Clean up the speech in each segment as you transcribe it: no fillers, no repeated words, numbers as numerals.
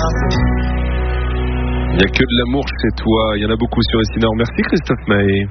Il n'y a que de l'amour chez toi. Il y en a beaucoup sur Essinor. Merci Christophe Mahé.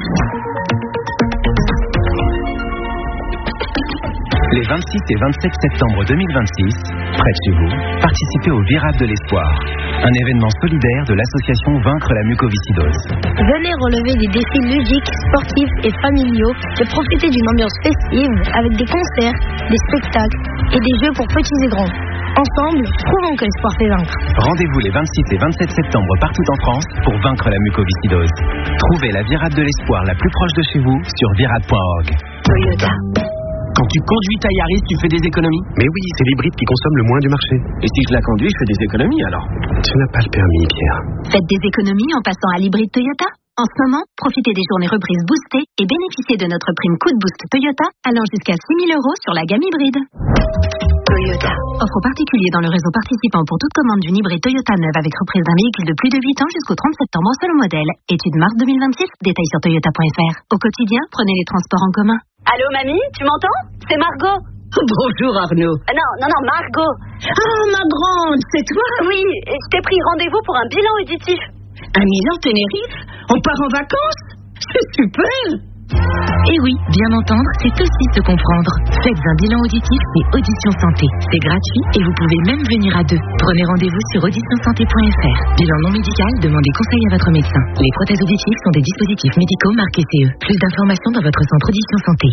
Les 26 et 27 septembre 2026, près de chez vous, participez au Virable de l'Espoir, un événement solidaire de l'association Vaincre la mucoviscidose. Venez relever des défis ludiques, sportifs et familiaux et profiter d'une ambiance festive avec des concerts, des spectacles et des jeux pour petits et grands. Ensemble, prouvons que l'espoir fait vaincre. Rendez-vous les 26 et 27 septembre partout en France pour vaincre la mucoviscidose. Trouvez la Virable de l'Espoir la plus proche de chez vous sur virable.org. Toyota. Quand tu conduis ta Yaris, tu fais des économies? Mais oui, c'est l'hybride qui consomme le moins du marché. Et si je la conduis, je fais des économies alors? Tu n'as pas le permis, Pierre. Faites des économies en passant à l'hybride Toyota. En ce moment, profitez des journées reprises boostées et bénéficiez de notre prime coup de boost Toyota allant jusqu'à 6 000 € sur la gamme hybride. Toyota. Offre aux particuliers dans le réseau participant pour toute commande d'une hybride Toyota neuve avec reprise d'un véhicule de plus de 8 ans jusqu'au 30 septembre selon modèle. Étude mars 2026, détails sur toyota.fr. Au quotidien, prenez les transports en commun. Allô, mamie, tu m'entends? C'est Margot. Bonjour Arnaud. Non, Margot. Ah, ma grande, c'est toi? Oui, je t'ai pris rendez-vous pour un bilan auditif. Un Milan Tenerife? On part en vacances? C'est super! Et oui, bien entendre, c'est aussi se comprendre. Faites un bilan auditif et Audition Santé. C'est gratuit et vous pouvez même venir à deux. Prenez rendez-vous sur auditionsanté.fr. Bilan non médical, demandez conseil à votre médecin. Les prothèses auditives sont des dispositifs médicaux marqués CE. Plus d'informations dans votre centre Audition Santé.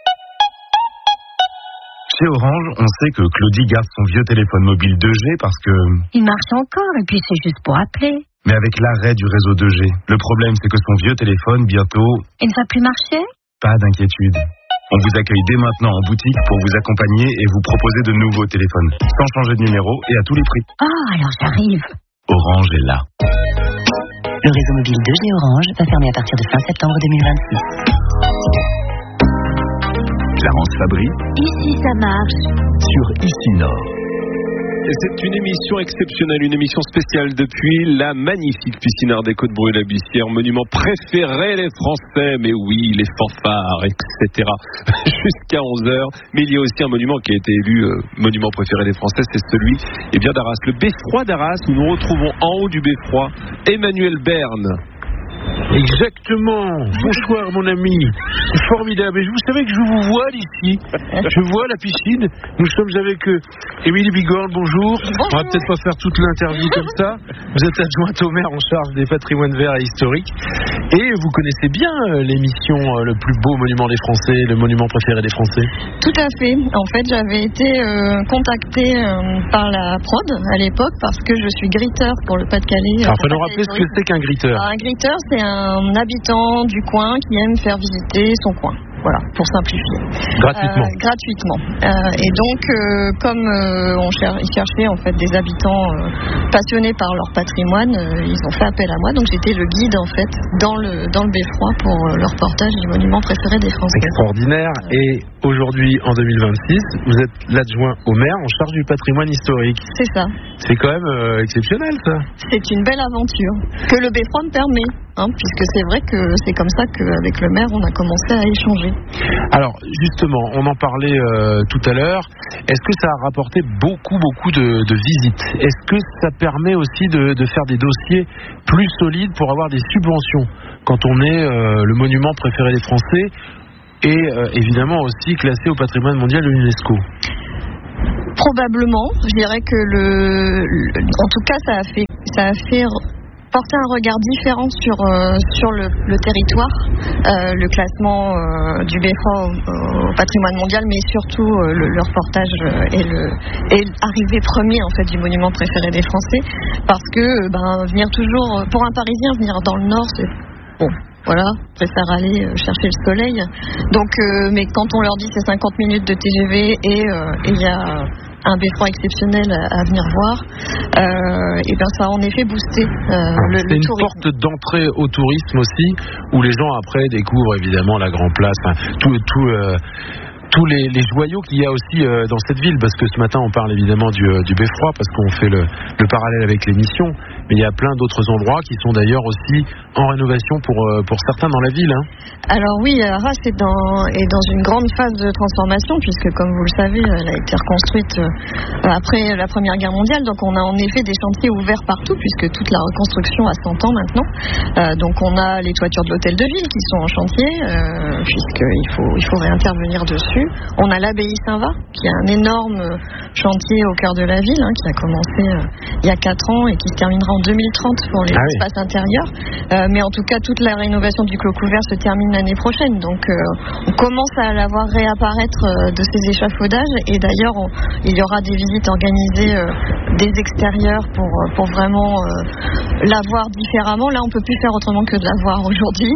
Chez Orange, on sait que Claudie garde son vieux téléphone mobile 2G parce que... Il marche encore et puis c'est juste pour appeler. Mais avec l'arrêt du réseau 2G, le problème c'est que son vieux téléphone, bientôt... Il ne va plus marcher? Pas d'inquiétude. On vous accueille dès maintenant en boutique pour vous accompagner et vous proposer de nouveaux téléphones, sans changer de numéro et à tous les prix. Ah, alors j'arrive. Orange est là. Le réseau mobile 2G Orange va fermer à partir de fin septembre 2026. Clarence Fabry Ici ça marche. sur Essinor. Et c'est une émission exceptionnelle, une émission spéciale depuis la magnifique piscine Art déco de Brûle-la-Bussière, monument préféré des Français, mais oui, les fanfares, etc. Jusqu'à 11h. Mais il y a aussi un monument qui a été élu monument préféré des Français, c'est celui d'Arras. Le beffroi d'Arras, où nous retrouvons en haut du beffroi Emmanuel Berne. Exactement. Bonsoir mon ami. C'est formidable. Et vous savez que je vous vois d'ici. Je vois la piscine. Nous sommes avec Émilie Bigorre. Bonjour. On va peut-être pas faire toute l'interview comme ça. Vous êtes adjointe au maire en charge des patrimoines verts et historiques. Et vous connaissez bien l'émission Le plus beau monument des Français, le monument préféré des Français. Tout à fait. En fait, j'avais été contactée par la prod à l'époque parce que je suis gritteur pour le Pas-de-Calais. Alors, il faut nous rappeler ce que c'est qu'un gritteur. Un gritteur, c'est un habitant du coin qui aime faire visiter son coin. Voilà, pour simplifier. Gratuitement. Gratuitement. Et donc, comme ils cherchaient en fait des habitants passionnés par leur patrimoine, ils ont fait appel à moi. Donc, j'étais le guide en fait dans le beffroi pour le reportage du monument préféré des Français. Extraordinaire. Et aujourd'hui, en 2026, vous êtes l'adjoint au maire en charge du patrimoine historique. C'est ça. C'est quand même exceptionnel, ça. C'est une belle aventure que le beffroi me permet, puisque c'est vrai que c'est comme ça qu'avec le maire, on a commencé à échanger. Alors, justement, on en parlait tout à l'heure. Est-ce que ça a rapporté beaucoup de visites? Est-ce que ça permet aussi de faire des dossiers plus solides pour avoir des subventions quand on est le monument préféré des Français et évidemment aussi classé au patrimoine mondial de l'UNESCO? Probablement. Je dirais que en tout cas, ça a fait porter un regard différent sur le territoire, le classement du beffroi au patrimoine mondial, mais surtout le reportage et l'arrivée premier en fait du monument préféré des Français, parce que venir toujours pour un Parisien venir dans le Nord, c'est bon. Voilà, préfère aller chercher le soleil. Donc, mais quand on leur dit c'est 50 minutes de TGV et il y a un beffroi exceptionnel à venir voir, et ça a en effet boosté le tourisme. C'est une porte d'entrée au tourisme aussi, où les gens après découvrent évidemment la Grand Place, tous les joyaux qu'il y a aussi dans cette ville, parce que ce matin on parle évidemment du beffroi parce qu'on fait le parallèle avec l'émission, mais il y a plein d'autres endroits qui sont d'ailleurs aussi en rénovation pour certains dans la ville. Alors oui, Arras est dans une grande phase de transformation, puisque comme vous le savez, elle a été reconstruite après la Première Guerre mondiale, donc on a en effet des chantiers ouverts partout, puisque toute la reconstruction a 100 ans maintenant. Donc on a les toitures de l'hôtel de ville qui sont en chantier, puisqu'il faut réintervenir dessus. On a l'abbaye Saint-Va, qui a un énorme chantier au cœur de la ville, qui a commencé il y a 4 ans et qui se terminera en 2030 pour les espaces intérieurs. Mais en tout cas, toute la rénovation du clos couvert se termine l'année prochaine. Donc on commence à la voir réapparaître de ces échafaudages. Et d'ailleurs, il y aura des visites organisées des extérieurs pour vraiment la voir différemment. Là, on peut plus faire autrement que de la voir aujourd'hui.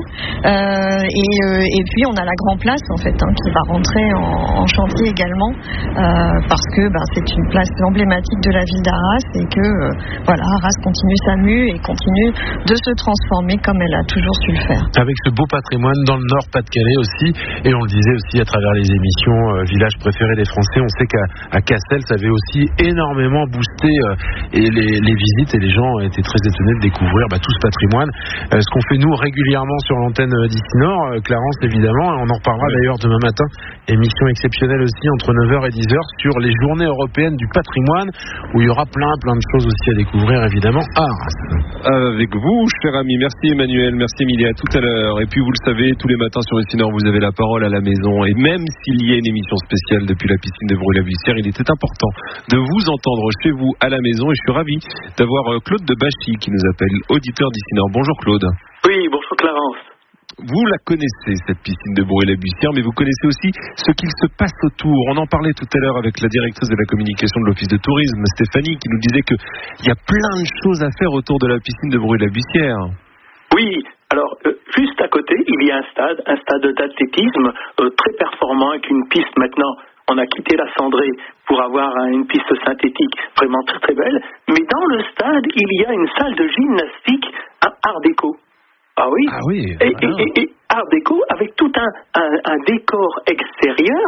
Et puis, on a la Grand Place, en fait, qui va rentrer en chantier également, parce que c'est une place emblématique de la ville d'Arras et que Arras continue sa mue et continue de se transformer comme elle a toujours su le faire. Avec ce beau patrimoine dans le Nord-Pas-de-Calais aussi, et on le disait aussi à travers les émissions Village préféré des Français, on sait qu'à Cassel, ça avait aussi énormément boosté et les visites, et les gens étaient très étonnés de découvrir tout ce patrimoine. Ce qu'on fait nous régulièrement sur l'antenne d'ici Nord, Clarence évidemment, on en reparlera d'ailleurs demain matin, émission exceptionnelle aussi entre 9h et 10h sur les journées européennes du patrimoine, où il y aura plein de choses aussi à découvrir évidemment à Arras. Avec vous, cher ami, merci Emmanuel, merci Emilia, à tout à l'heure. Et puis vous le savez, tous les matins sur ici Nord, vous avez la parole à la maison, et même s'il y a une émission spéciale depuis la piscine de Bruy-la-Bussière, il était important de vous entendre chez vous à la maison, et je suis ravi d'avoir Claude de Bachy qui nous appelle, auditeur d'ici Nord. Bonjour Claude. Oui, bonjour Clarence. Vous la connaissez, cette piscine de Bruy-la-Bussière, mais vous connaissez aussi ce qu'il se passe autour. On en parlait tout à l'heure avec la directrice de la communication de l'Office de tourisme, Stéphanie, qui nous disait qu'il y a plein de choses à faire autour de la piscine de Bruy-la-Bussière. Oui, alors juste à côté, il y a un stade d'athlétisme très performant avec une piste maintenant. On a quitté la cendrée pour avoir une piste synthétique vraiment très très belle. Mais dans le stade, il y a une salle de gymnastique à Art déco. Ah oui, et Art déco avec tout un décor extérieur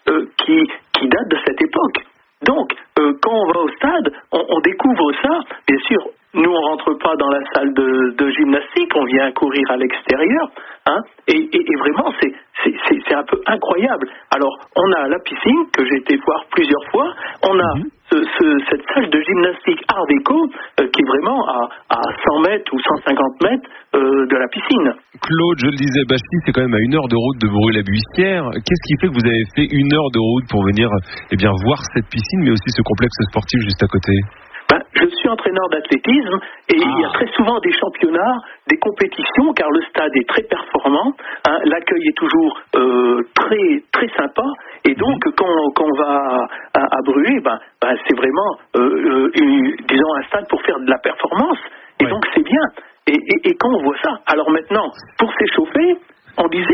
qui date de cette époque. Donc, quand on va au stade, on découvre ça. Bien sûr, nous, on rentre pas dans la salle de gymnastique, on vient courir à l'extérieur. Et vraiment, c'est un peu incroyable. Alors, on a la piscine, que j'ai été voir plusieurs fois. On a cette salle de gymnastique Art déco, qui est vraiment à 100 mètres ou 150 mètres de la piscine. Claude, je le disais, Bachy, c'est quand même à 1 heure de route de Bruy-la-Bussière. Qu'est-ce qui fait que vous avez fait 1 heure de route pour venir voir cette piscine, mais aussi ce complexe sportif juste à côté? Je suis entraîneur d'athlétisme et il y a très souvent des championnats, des compétitions, car le stade est très performant. L'accueil est toujours très très sympa, et donc quand on va à Bruy, c'est vraiment disons un stade pour faire de la performance, et donc c'est bien. Et quand on voit ça, alors maintenant pour s'échauffer, on disait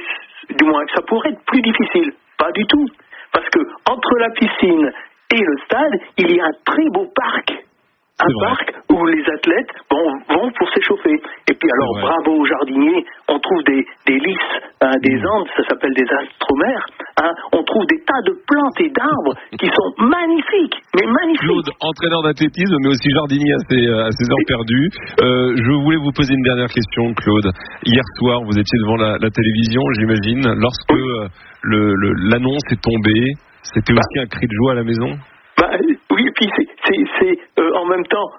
que ça pourrait être plus difficile. Pas du tout, parce que entre la piscine et le stade, il y a un très beau parc. Parc où les athlètes vont pour s'échauffer. Et puis alors, bravo aux jardiniers, on trouve des lys, des andes, ça s'appelle des astromères. On trouve des tas de plantes et d'arbres qui sont magnifiques, mais magnifiques. Claude, entraîneur d'athlétisme, mais aussi jardinier à ses heures perdues. Je voulais vous poser une dernière question, Claude. Hier soir, vous étiez devant la télévision, j'imagine, lorsque l'annonce est tombée. C'était aussi un cri de joie à la maison? Oui, et puis c'est en même temps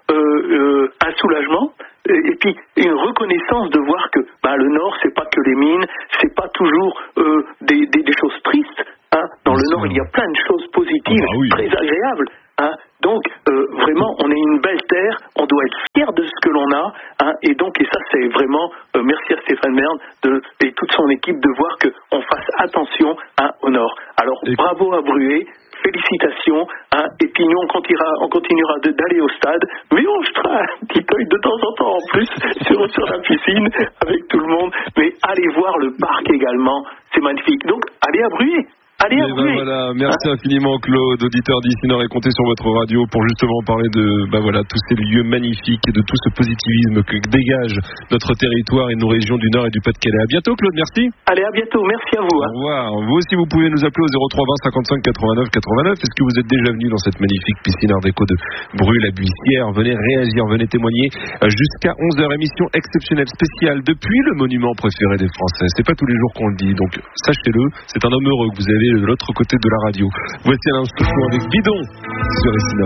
un soulagement, et puis une reconnaissance de voir que le Nord, c'est pas que les mines, c'est pas toujours des choses tristes. Dans le Nord, il y a plein de choses positives, très agréables. Donc, vraiment, on est une belle terre, on doit être fier de ce que l'on a, et ça, c'est vraiment, merci à Stéphane Merne et toute son équipe de voir qu'on fasse attention au Nord. Alors, bravo à Bruy, félicitations, et puis nous, on continuera d'aller au stade, mais on jetera un petit œil de temps en temps en plus sur la piscine avec tout le monde, mais allez voir le parc également, c'est magnifique. Donc, allez à Bruy. Allez, à Bruy. Voilà, merci infiniment Claude, auditeur d'ici Nord, et comptez sur votre radio pour justement parler de tous ces lieux magnifiques et de tout ce positivisme que dégage notre territoire et nos régions du Nord et du Pas-de-Calais. À bientôt Claude, merci. Allez, à bientôt, merci à vous. Au revoir. Vous aussi, vous pouvez nous appeler au 03 20 55 89 89. Est-ce que vous êtes déjà venu dans cette magnifique piscine Art déco de Bruy-la-Buissière? Venez réagir, venez témoigner jusqu'à 11h. Émission exceptionnelle, spéciale depuis le monument préféré des Français. C'est pas tous les jours qu'on le dit, donc sachez-le, c'est un homme heureux que vous avez de l'autre côté de la radio. Voici un instant avec Bidon sur Essinor.